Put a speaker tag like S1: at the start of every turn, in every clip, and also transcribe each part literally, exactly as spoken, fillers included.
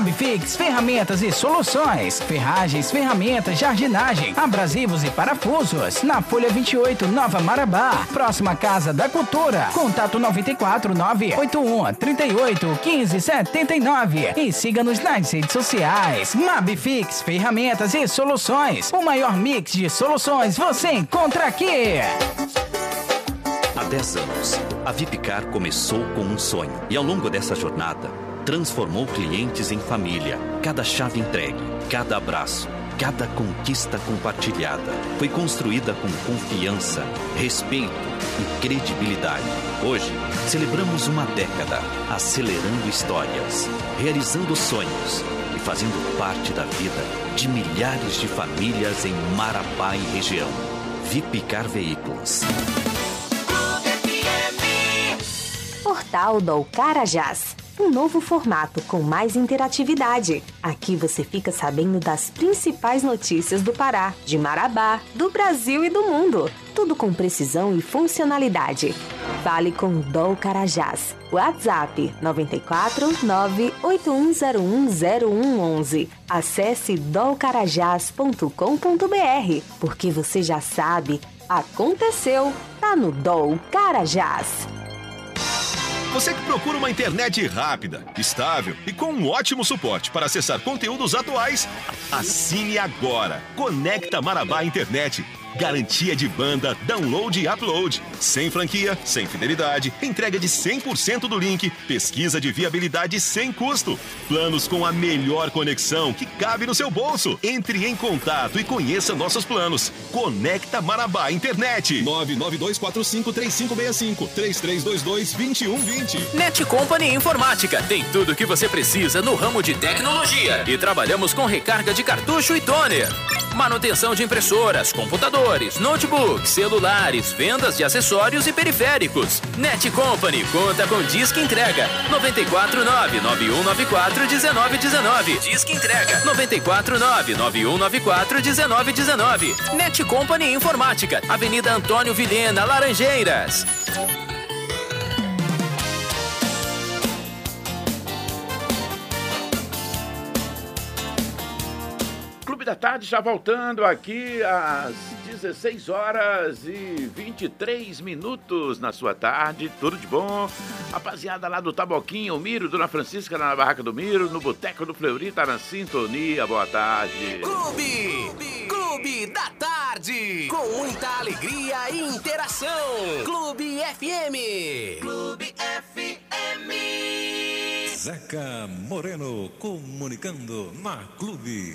S1: Mabfix Ferramentas e Soluções. Ferragens, ferramentas, jardinagem, abrasivos e parafusos. Na Folha vinte e oito, Nova Marabá. Próxima Casa da Cultura. Contato nove quatro nove oito um três oito um cinco sete nove. E siga-nos nas redes sociais. Mabfix Ferramentas e Soluções. O maior mix de soluções você encontra aqui.
S2: Há dez anos, a Vipcar começou com um sonho. E ao longo dessa jornada, transformou clientes em família. Cada chave entregue, cada abraço, cada conquista compartilhada foi construída com confiança, respeito e credibilidade. Hoje, celebramos uma década, acelerando histórias, realizando sonhos e fazendo parte da vida de milhares de famílias em Marabá e região. Vipcar Veículos.
S3: Portal do Carajás. Um novo formato com mais interatividade. Aqui você fica sabendo das principais notícias do Pará, de Marabá, do Brasil e do mundo. Tudo com precisão e funcionalidade. Fale com o Dol Carajás. WhatsApp nove quatro nove oito um zero um zero um um um. Acesse dol carajás ponto com ponto b r, porque você já sabe, aconteceu, tá no Dol Carajás.
S4: Você que procura uma internet rápida, estável e com um ótimo suporte para acessar conteúdos atuais, assine agora. Conecta Marabá Internet. Garantia de banda, download e upload. Sem franquia, sem fidelidade, entrega de cem por cento do link, pesquisa de viabilidade sem custo. Planos com a melhor conexão que cabe no seu bolso. Entre em contato e conheça nossos planos. Conecta Marabá Internet. nove nove dois quatro cinco três cinco seis cinco, três três dois dois, dois um dois zero.
S5: Net Company Informática tem tudo o que você precisa no ramo de tecnologia. E trabalhamos com recarga de cartucho e toner. Manutenção de impressoras, computadores, notebooks, celulares, vendas de acessórios e periféricos. Net Company conta com Disque Entrega nove quatro nove nove um nove quatro um nove um nove. Disque Entrega nove quatro nove nove um nove quatro um nove um nove. Net Company Informática, Avenida Antônio Vilhena, Laranjeiras.
S6: Clube da Tarde já voltando aqui às dezesseis horas e vinte e três minutos na sua tarde. Tudo de bom? Rapaziada lá do Taboquinho, o Miro, Dona Francisca na Barraca do Miro, no Boteco do Fleury, tá na sintonia. Boa tarde.
S5: Clube! Clube da Tarde! Com muita alegria e interação. Clube F M. Clube F M.
S7: Zeca Moreno comunicando na Clube.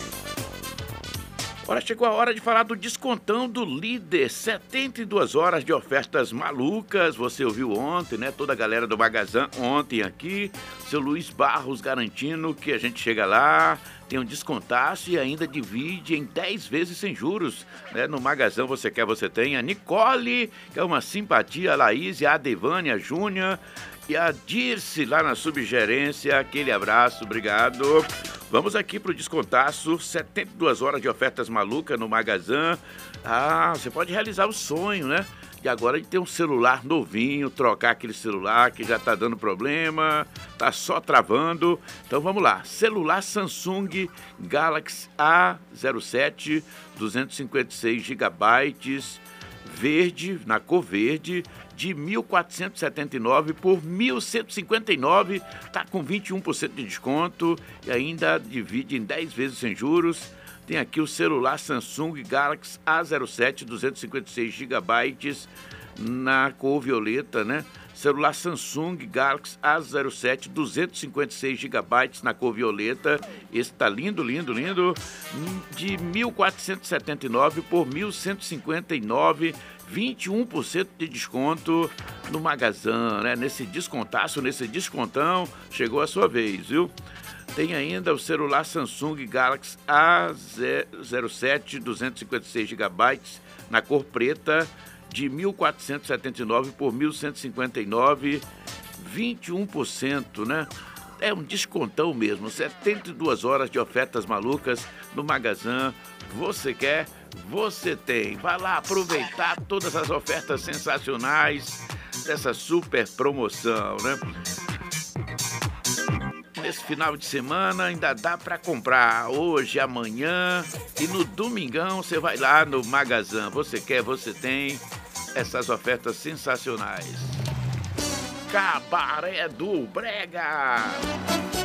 S6: Ora, chegou a hora de falar do descontão do líder. setenta e duas horas de ofertas malucas. Você ouviu ontem, né? Toda a galera do Magazã ontem aqui. Seu Luiz Barros garantindo que a gente chega lá, tem um descontaço e ainda divide em dez vezes sem juros. Né? No Magazã Você Quer, Você Tem. A Nicole, que é uma simpatia. A Laís, a Devânia, a Júnia e a Dirce lá na subgerência. Aquele abraço, obrigado. Vamos aqui pro descontaço, setenta e duas horas de ofertas malucas no Magazã. Ah, você pode realizar o sonho, né? E agora de ter um celular novinho, trocar aquele celular que já tá dando problema, tá só travando. Então vamos lá, celular Samsung Galaxy A zero sete, duzentos e cinquenta e seis gigabytes, verde, na cor verde, de mil quatrocentos e setenta e nove por mil cento e cinquenta e nove, tá com vinte e um por cento de desconto e ainda divide em dez vezes sem juros. Tem aqui o celular Samsung Galaxy A zero sete, duzentos e cinquenta e seis gigabytes, na cor violeta, né? Celular Samsung Galaxy A zero sete, duzentos e cinquenta e seis gigabytes, na cor violeta. Esse tá lindo, lindo, lindo. De mil quatrocentos e setenta e nove por mil cento e cinquenta e nove, vinte e um por cento de desconto no Magazã, né? Nesse descontaço, nesse descontão, chegou a sua vez, viu? Tem ainda o celular Samsung Galaxy A zero sete, duzentos e cinquenta e seis gigabytes, na cor preta, de mil quatrocentos e setenta e nove por mil cento e cinquenta e nove, vinte e um por cento, né? É um descontão mesmo, setenta e duas horas de ofertas malucas no Magazã. Você quer, você tem. Vai lá aproveitar todas as ofertas sensacionais dessa super promoção, né? nesse final de semana ainda dá para comprar hoje, amanhã e no domingão você vai lá no Magazã. Você quer, você tem essas ofertas sensacionais. Cabaré do Brega.